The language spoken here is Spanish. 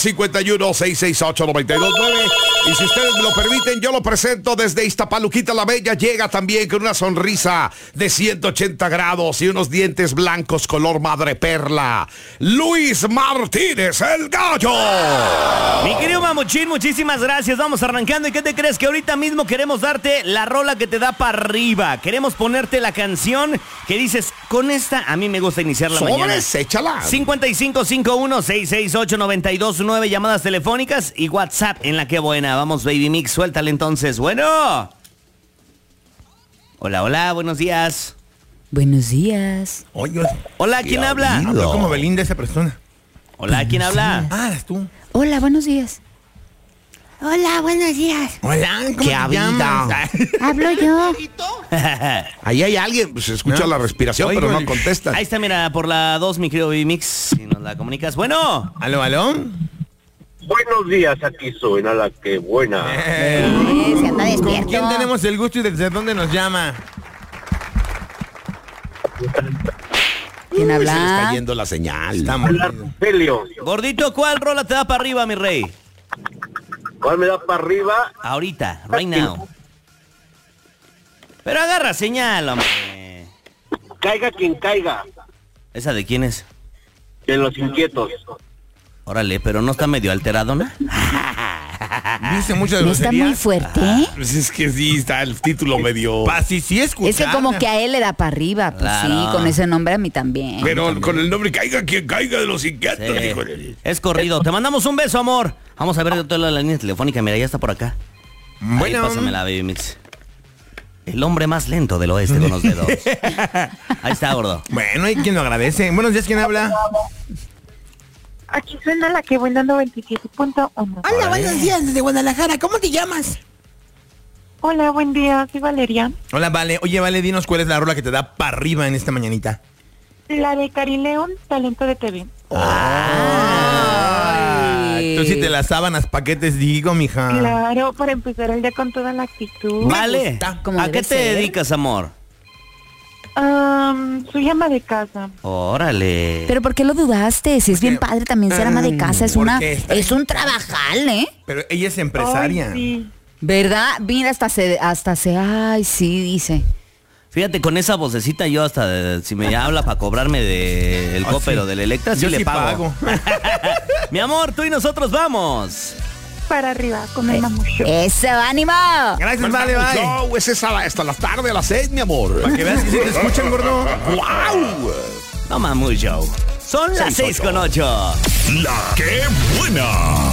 151-668-929. Y si ustedes me lo permiten, yo lo presento desde Iztapaluquita la Bella. Llega también con una sonrisa de 180 grados y unos dientes blancos color madreperla. Luis Martínez, el Gallo. Mi querido Mamuchín, muchísimas gracias. Vamos arrancando. ¿Y qué te crees? Que ahorita mismo queremos darte la rola que te da para arriba. Queremos ponerte la canción que dices, con esta a mí me gusta iniciar la mañana. Échala. 5551-668-929, llamadas telefónicas y WhatsApp en La Que Buena. Vamos, Baby Mix, suéltale entonces. Bueno. Hola, hola, buenos días. Buenos días. Oye, Hola, ¿quién habla? habla como Belinda esa persona. Hola, ¿quién habla? Ah, es tú. Hola, buenos días. Hola, buenos días. Hola, ¿cómo ¿Qué te habita? llamas? Hablo yo. Ahí hay alguien, pues escucha No, la respiración, oigo pero no el- contesta. Ahí está, mira, por la 2, mi querido Baby Mix, si nos la comunicas. Bueno. ¿Aló, aló? Buenos días, aquí suena La Que Buena. Se anda ¿Con despierto. quién tenemos el gusto y desde dónde nos llama? ¿Quién Se le está habla? yendo la señal. Estamos. Helio, Gordito, ¿cuál rola te da para arriba, mi rey? ¿cuál me da para arriba? Ahorita, right now. Pero agarra señal, hombre. Caiga quien caiga, ¿Esa de quién es? de Los Inquietos. Órale, pero no está medio alterado, ¿no? Dice muchas ¿No está muy groserías. fuerte? Pues es que sí, está el título medio... Sí, escuchar. Es que como que a él le da para arriba. Pues Claro. sí, con ese nombre a mí también. Pero con el nombre Caiga quien caiga de Los Inquietos. Sí. híjole. Es corrido. Te mandamos un beso, amor. Vamos a ver de toda la línea telefónica. Mira, ya está por acá. Bueno, Ahí, pásame la Baby Mix. El hombre más lento del oeste con los dedos. Ahí está, gordo. bueno, hay quien lo agradece. Buenos días, ¿quién habla? Aquí suena La Que Buena 97.1. Hola, buenos días, desde Guadalajara. ¿Cómo te llamas? Hola, buen día, soy Valeria. Hola, Vale. Oye, Vale, dinos cuál es la rola que te da para arriba en esta mañanita. La de Cari León, Talento de TV. Ay. Tú sí te las sábanas, paquetes, digo, mija. Claro, para empezar el día con toda la actitud. Vale. gusta. Como ¿A qué debe te ser. dedicas, amor? Soy ama de casa. Órale. Pero ¿por qué lo dudaste? Si es bien padre también ser ama de casa, es porque está- es un trabajal, ¿eh? Pero ella es empresaria. Ay, sí. ¿Verdad? Mira, hasta se, ay, sí, dice. Fíjate, con esa vocecita yo hasta, si me habla para cobrarme del copero sí. del Electra, sí Yo le sí pago. Mi amor, tú y nosotros vamos. Para arriba, con el mamucho. ¡Eso, ánimo! Gracias, Vale, bye. No, ese es hasta la tarde, a las 6, mi amor. Para que veas que sí te escuchan, gordo. ¡Wow! No mamucho. Son las 6:08. La Que Buena.